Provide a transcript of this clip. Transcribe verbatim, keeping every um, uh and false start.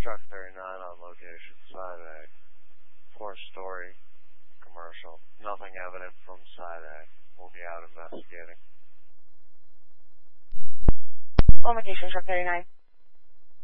Truck thirty-nine on location, side A. Four-story commercial. Nothing evident from side A. We'll be out investigating. On location, Truck thirty-nine.